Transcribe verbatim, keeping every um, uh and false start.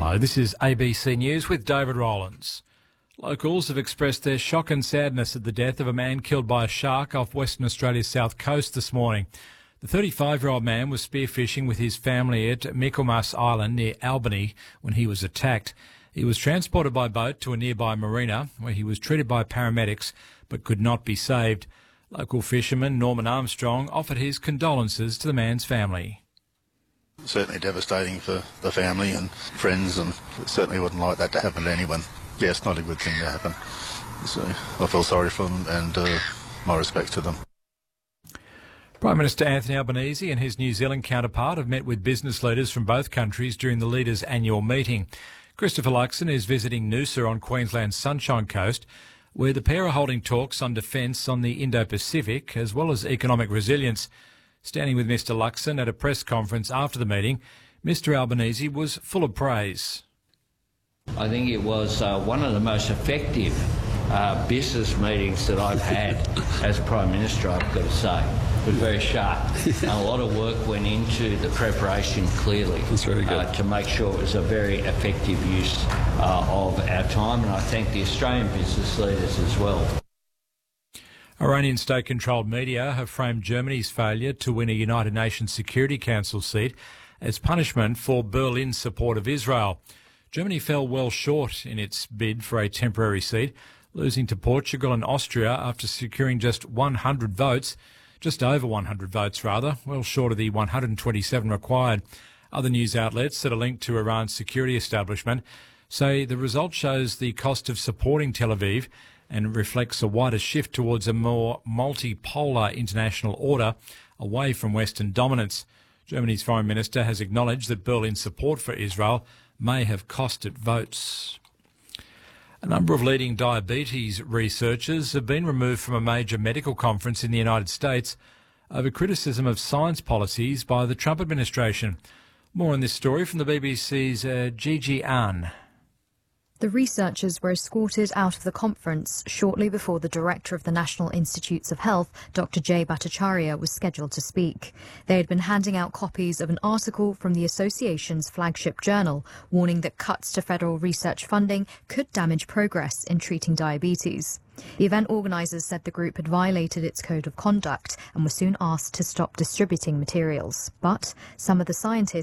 Hello, this is A B C News with David Rowlands. Locals have expressed their shock and sadness at the death of a man killed by a shark off Western Australia's south coast this morning. The thirty-five-year-old man was spearfishing with his family at Michaelmas Island near Albany when he was attacked. He was transported by boat to a nearby marina where he was treated by paramedics but could not be saved. Local fisherman Norman Armstrong offered his condolences to the man's family. Certainly devastating for the family and friends, and certainly wouldn't like that to happen to anyone. Yeah, it's not a good thing to happen. So I feel sorry for them and uh, my respects to them. Prime Minister Anthony Albanese and his New Zealand counterpart have met with business leaders from both countries during the leaders' annual meeting. Christopher Luxon is visiting Noosa on Queensland's Sunshine Coast, where the pair are holding talks on defence on the Indo-Pacific as well as economic resilience. Standing with Mr Luxon at a press conference after the meeting, Mr Albanese was full of praise. I think it was uh, one of the most effective uh, business meetings that I've had as Prime Minister, I've got to say. It was very sharp. And a lot of work went into the preparation, clearly. That's very good. Uh, to make sure it was a very effective use uh, of our time, and I thank the Australian business leaders as well. Iranian state-controlled media have framed Germany's failure to win a United Nations Security Council seat as punishment for Berlin's support of Israel. Germany fell well short in its bid for a temporary seat, losing to Portugal and Austria after securing just one hundred votes, just over one hundred votes rather, well short of the one hundred twenty-seven required. Other news outlets that are linked to Iran's security establishment say the result shows the cost of supporting Tel Aviv and reflects a wider shift towards a more multipolar international order away from Western dominance. Germany's foreign minister has acknowledged that Berlin's support for Israel may have cost it votes. A number of leading diabetes researchers have been removed from a major medical conference in the United States over criticism of science policies by the Trump administration. More on this story from the B B C's uh, Gigi Ahn. The researchers were escorted out of the conference shortly before the director of the National Institutes of Health, Doctor Jay Bhattacharya, was scheduled to speak. They had been handing out copies of an article from the association's flagship journal, warning that cuts to federal research funding could damage progress in treating diabetes. The event organisers said the group had violated its code of conduct and were soon asked to stop distributing materials. But some of the scientists